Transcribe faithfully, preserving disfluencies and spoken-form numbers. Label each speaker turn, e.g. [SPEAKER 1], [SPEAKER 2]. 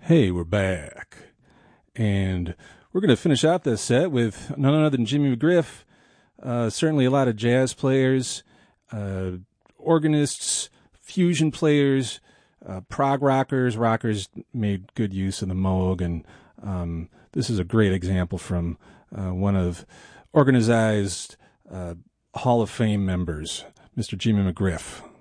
[SPEAKER 1] Hey, we're back. And we're going to finish out this set with none other than Jimmy McGriff. Uh, certainly a lot of jazz players, uh, organists, fusion players, uh, prog rockers. Rockers made good use of the Moog, and um, this is a great example from uh, one of organized uh, Hall of Fame members, Mister Jimmy McGriff.